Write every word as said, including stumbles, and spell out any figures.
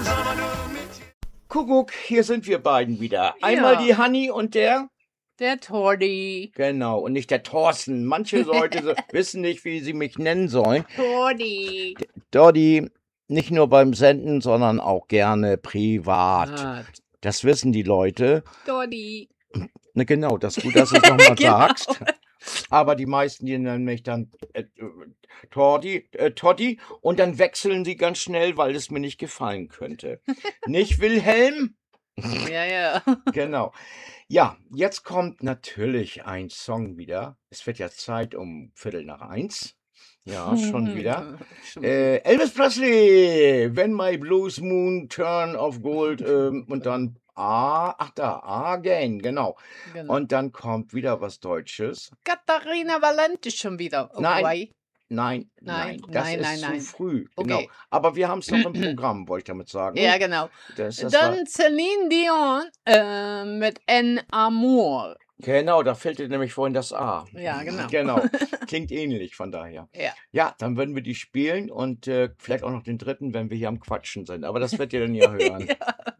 Kuckuck, hier sind wir beiden wieder. Einmal Ja. die Hanni und der... Der Tordi. Genau, und nicht der Thorsten. Manche Leute so, wissen nicht, wie sie mich nennen sollen. Tordi. Doddy, nicht nur beim Senden, sondern auch gerne privat. Ah, Das wissen die Leute. Tordi. Ne, genau, das ist gut, dass du es nochmal Genau. sagst. Aber die meisten, die nennen mich dann äh, Tordi, äh, Toddy und dann wechseln sie ganz schnell, weil es mir nicht gefallen könnte. Nicht Wilhelm? Ja, ja. Genau. Ja, jetzt kommt natürlich ein Song wieder. Es wird ja Zeit um Viertel nach eins. Ja, schon wieder. Schon Äh, Elvis Presley, When My Blues Moon Turn of Gold ähm, und dann A, ach da, Again, genau. Genau. Und dann kommt wieder was Deutsches. Katharina Valente schon wieder. Oh, Nein. why? Nein, Nein, nein, das nein, ist nein, zu nein. früh. Okay. Genau. Aber wir haben es noch im Programm, wollte ich damit sagen. Ja, genau. Das, das war, Dann Celine Dion äh, mit En Amour. genau, da fehlte nämlich vorhin das A. Ja, genau. Genau. Klingt ähnlich von daher. Ja. Ja, dann würden wir die spielen und äh, vielleicht auch noch den dritten, wenn wir hier am Quatschen sind. Aber das werdet ihr dann ja hören. Ja.